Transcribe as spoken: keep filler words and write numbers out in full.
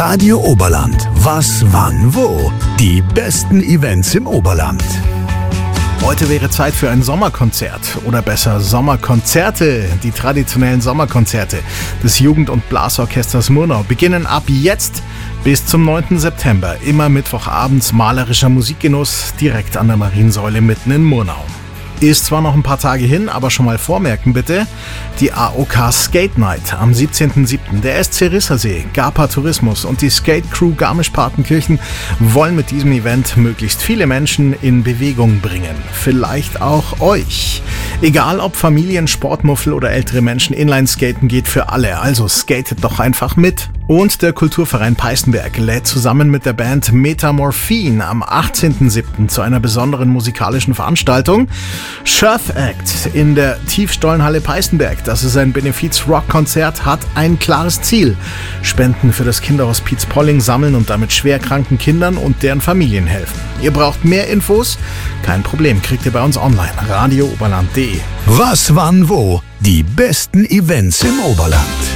Radio Oberland. Was, wann, wo? Die besten Events im Oberland. Heute wäre Zeit für ein Sommerkonzert oder besser Sommerkonzerte. Die traditionellen Sommerkonzerte des Jugend- und Blasorchesters Murnau beginnen ab jetzt bis zum neunten September. Immer mittwochabends malerischer Musikgenuss direkt an der Mariensäule mitten in Murnau. Ist zwar noch ein paar Tage hin, aber schon mal vormerken bitte, die A O K Skate Night am siebzehnten siebten Der S C Rissersee, Gapa Tourismus und die Skate Crew Garmisch-Partenkirchen wollen mit diesem Event möglichst viele Menschen in Bewegung bringen. Vielleicht auch euch. Egal ob Familien, Sportmuffel oder ältere Menschen, Inlineskaten geht für alle, also skatet doch einfach mit. Und der Kulturverein Peißenberg lädt zusammen mit der Band Metamorphine am achtzehnten siebten zu einer besonderen musikalischen Veranstaltung. Surf Act in der Tiefstollenhalle Peißenberg. Das ist ein Benefiz-Rock-Konzert, hat ein klares Ziel. Spenden für das Kinderhospiz Polling sammeln und damit schwerkranken Kindern und deren Familien helfen. Ihr braucht mehr Infos? Kein Problem, kriegt ihr bei uns online. radio oberland punkt de. Was, wann, wo? Die besten Events im Oberland.